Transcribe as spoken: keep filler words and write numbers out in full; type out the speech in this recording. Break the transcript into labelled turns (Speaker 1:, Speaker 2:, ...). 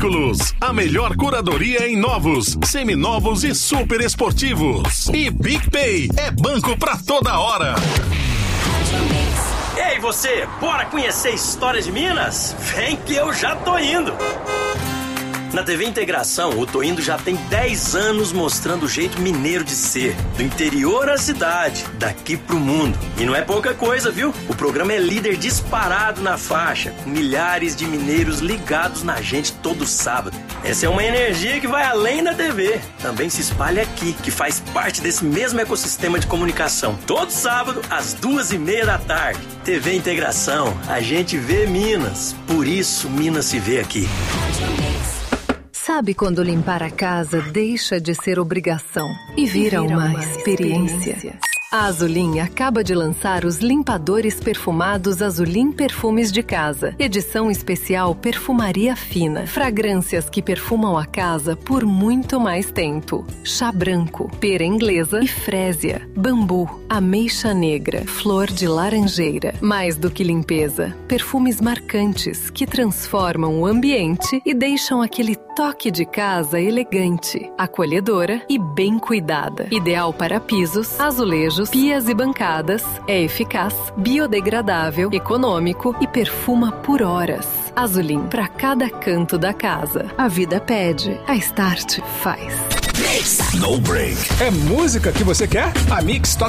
Speaker 1: Veículos, a melhor curadoria em novos, seminovos e super esportivos. E PicPay é banco pra toda hora.
Speaker 2: Ei, você, bora conhecer a história de Minas? Vem que eu já tô indo. Na T V Integração, o Tô Indo já tem dez anos mostrando o jeito mineiro de ser. Do interior à cidade, daqui pro mundo. E não é pouca coisa, viu? O programa é líder disparado na faixa, com milhares de mineiros ligados na gente todo sábado. Essa é uma energia que vai além da T V. Também se espalha aqui, que faz parte desse mesmo ecossistema de comunicação. Todo sábado, às duas e meia da tarde. T V Integração, a gente vê Minas. Por isso, Minas se vê aqui.
Speaker 3: Sabe quando limpar a casa deixa de ser obrigação e vira, vira uma, uma experiência? experiência. A Azulin acaba de lançar os limpadores perfumados Azulin Perfumes de Casa. Edição especial Perfumaria Fina. Fragrâncias que perfumam a casa por muito mais tempo. Chá branco, pera inglesa e frésia. Bambu, ameixa negra, flor de laranjeira. Mais do que limpeza, perfumes marcantes que transformam o ambiente e deixam aquele toque de casa elegante, acolhedora e bem cuidada. Ideal para pisos, azulejos, pias e bancadas, é eficaz, biodegradável, econômico e perfuma por horas. Azulin, para cada canto da casa. A vida pede, a Start faz.
Speaker 4: No Break. É música que você quer? A Mix toca